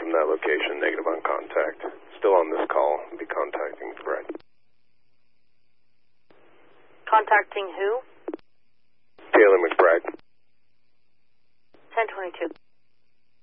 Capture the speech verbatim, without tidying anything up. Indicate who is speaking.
Speaker 1: from that location, negative on contact. Still on this call. Be contacting McBride.
Speaker 2: Contacting who?
Speaker 1: Taylor McBride.
Speaker 2: ten twenty-two.